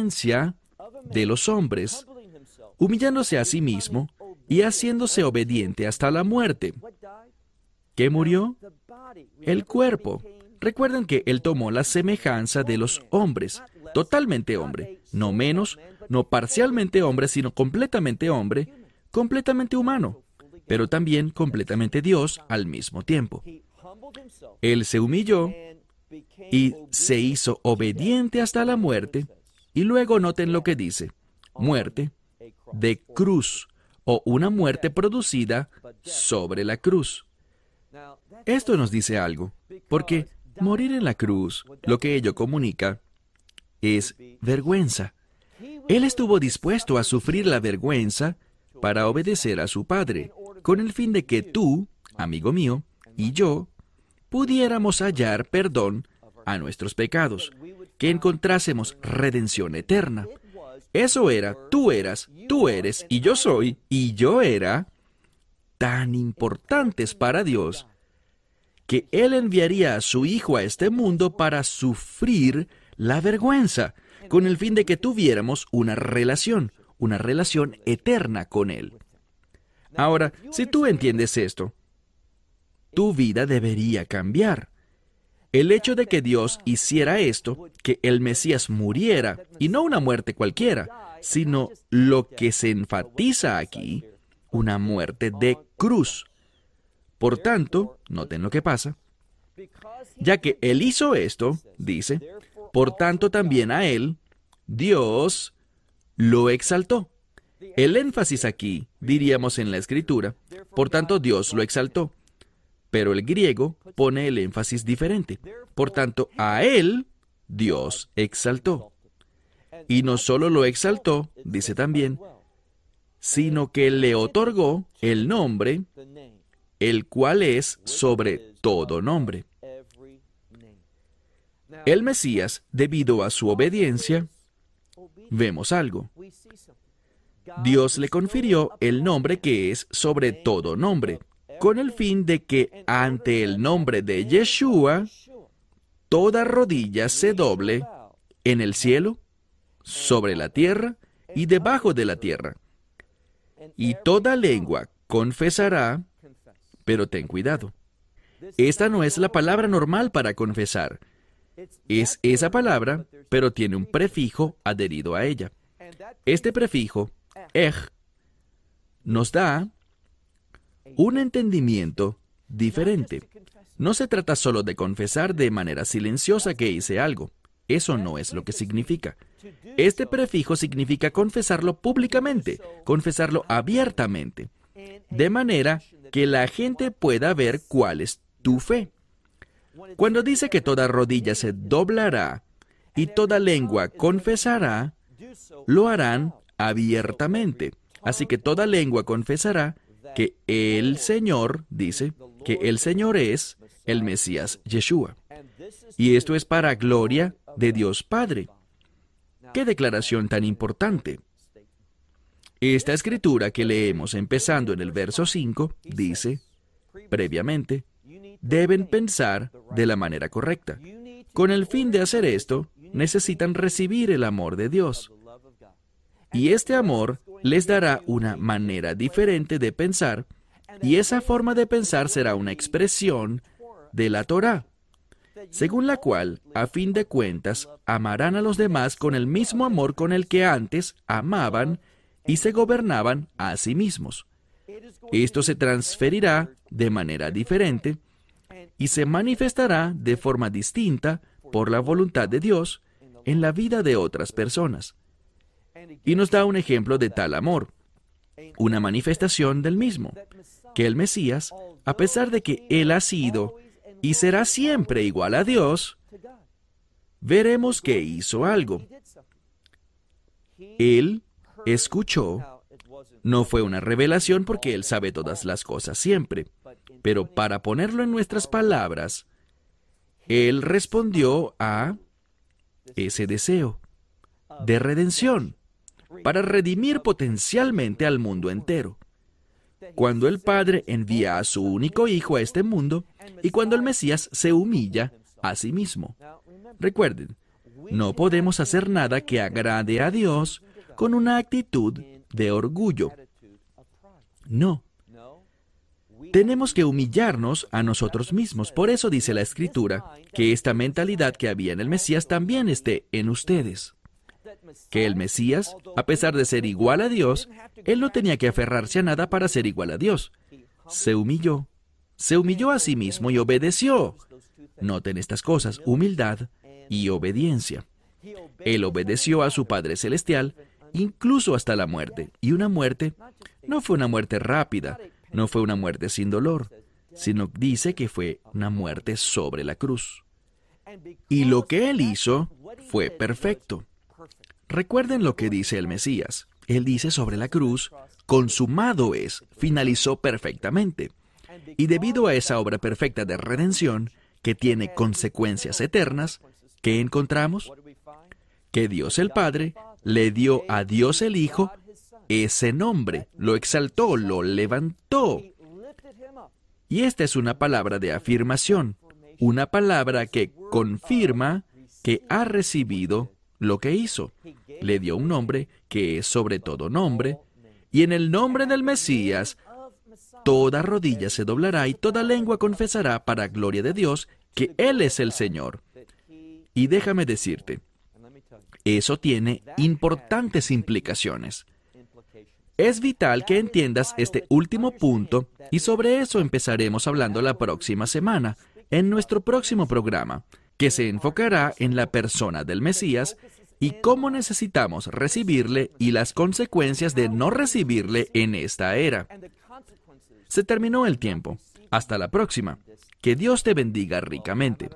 semejanza de los hombres, humillándose a sí mismo y haciéndose obediente hasta la muerte. ¿Qué murió? El cuerpo. Recuerden que Él tomó la semejanza de los hombres, totalmente hombre, no menos, no parcialmente hombre, sino completamente hombre, completamente humano, pero también completamente Dios al mismo tiempo. Él se humilló y se hizo obediente hasta la muerte, y luego noten lo que dice, muerte de cruz, o una muerte producida sobre la cruz. Esto nos dice algo, porque morir en la cruz, lo que ello comunica, es vergüenza. Él estuvo dispuesto a sufrir la vergüenza para obedecer a su Padre, con el fin de que tú, amigo mío, y yo, pudiéramos hallar perdón a nuestros pecados, que encontrásemos redención eterna. Eso era, tú eras, tú eres, y yo soy, y yo era, tan importantes para Dios, que Él enviaría a su Hijo a este mundo para sufrir la vergüenza, con el fin de que tuviéramos una relación eterna con Él. Ahora, si tú entiendes esto, tu vida debería cambiar. El hecho de que Dios hiciera esto, que el Mesías muriera, y no una muerte cualquiera, sino lo que se enfatiza aquí, una muerte de cruz. Por tanto, noten lo que pasa, ya que Él hizo esto, dice, por tanto también a Él, Dios lo exaltó. El énfasis aquí, diríamos en la Escritura, por tanto Dios lo exaltó. Pero el griego pone el énfasis diferente. Por tanto, a Él, Dios exaltó. Y no solo lo exaltó, dice también, sino que le otorgó el nombre, el cual es sobre todo nombre. El Mesías, debido a su obediencia, vemos algo. Dios le confirió el nombre que es sobre todo nombre, con el fin de que ante el nombre de Yeshua, toda rodilla se doble en el cielo, sobre la tierra y debajo de la tierra. Y toda lengua confesará, pero ten cuidado. Esta no es la palabra normal para confesar. Es esa palabra, pero tiene un prefijo adherido a ella. Este prefijo, nos da un entendimiento diferente. No se trata solo de confesar de manera silenciosa que hice algo. Eso no es lo que significa. Este prefijo significa confesarlo públicamente, confesarlo abiertamente, de manera que la gente pueda ver cuál es tu fe. Cuando dice que toda rodilla se doblará y toda lengua confesará, lo harán abiertamente. Así que toda lengua confesará que el Señor, dice, que el Señor es el Mesías Yeshua. Y esto es para gloria de Dios Padre. ¡Qué declaración tan importante! Esta escritura que leemos empezando en el verso 5 dice, previamente, deben pensar de la manera correcta. Con el fin de hacer esto, necesitan recibir el amor de Dios. Y este amor les dará una manera diferente de pensar, y esa forma de pensar será una expresión de la Torá, según la cual, a fin de cuentas, amarán a los demás con el mismo amor con el que antes amaban y se gobernaban a sí mismos. Esto se transferirá de manera diferente y se manifestará de forma distinta por la voluntad de Dios en la vida de otras personas. Y nos da un ejemplo de tal amor, una manifestación del mismo, que el Mesías, a pesar de que Él ha sido y será siempre igual a Dios, veremos que hizo algo. Él escuchó. No fue una revelación porque Él sabe todas las cosas siempre, pero para ponerlo en nuestras palabras, Él respondió a ese deseo de redención, para redimir potencialmente al mundo entero. Cuando el Padre envía a su único Hijo a este mundo y cuando el Mesías se humilla a sí mismo. Recuerden, no podemos hacer nada que agrade a Dios con una actitud de orgullo. No. Tenemos que humillarnos a nosotros mismos. Por eso dice la Escritura que esta mentalidad que había en el Mesías también esté en ustedes. Que el Mesías, a pesar de ser igual a Dios, él no tenía que aferrarse a nada para ser igual a Dios. Se humilló a sí mismo y obedeció. Noten estas cosas: humildad y obediencia. Él obedeció a su Padre Celestial, incluso hasta la muerte. Y una muerte no fue una muerte rápida, no fue una muerte sin dolor, sino dice que fue una muerte sobre la cruz. Y lo que él hizo fue perfecto. Recuerden lo que dice el Mesías. Él dice sobre la cruz: consumado es, finalizó perfectamente. Y debido a esa obra perfecta de redención, que tiene consecuencias eternas, ¿qué encontramos? Que Dios el Padre le dio a Dios el Hijo ese nombre, lo exaltó, lo levantó. Y esta es una palabra de afirmación, una palabra que confirma que ha recibido lo que hizo. Le dio un nombre que es sobre todo nombre, y en el nombre del Mesías, toda rodilla se doblará y toda lengua confesará para gloria de Dios que Él es el Señor. Y déjame decirte, eso tiene importantes implicaciones. Es vital que entiendas este último punto y sobre eso empezaremos hablando la próxima semana, en nuestro próximo programa, que se enfocará en la persona del Mesías y cómo necesitamos recibirle y las consecuencias de no recibirle en esta era. Se terminó el tiempo. Hasta la próxima. Que Dios te bendiga ricamente.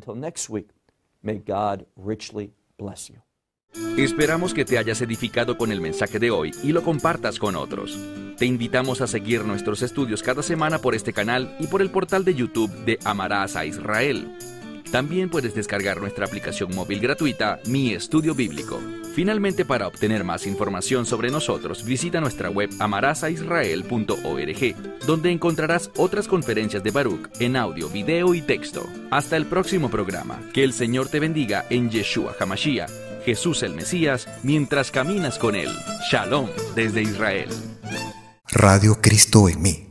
Esperamos que te hayas edificado con el mensaje de hoy y lo compartas con otros. Te invitamos a seguir nuestros estudios cada semana por este canal y por el portal de YouTube de Amarás a Israel. También puedes descargar nuestra aplicación móvil gratuita, Mi Estudio Bíblico. Finalmente, para obtener más información sobre nosotros, visita nuestra web amarasaisrael.org, donde encontrarás otras conferencias de Baruch en audio, video y texto. Hasta el próximo programa. Que el Señor te bendiga en Yeshua HaMashiach, Jesús el Mesías, mientras caminas con Él. Shalom desde Israel. Radio Cristo en mí.